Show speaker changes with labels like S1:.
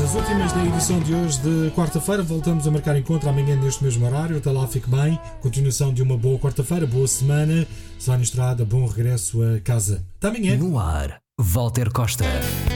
S1: As últimas da edição de hoje de quarta-feira. Voltamos a marcar encontro amanhã neste mesmo horário. Até lá, fique bem. Continuação de uma boa quarta-feira, boa semana. Sónia Estrada, bom regresso a casa. Até amanhã.
S2: No ar, Walter Costa.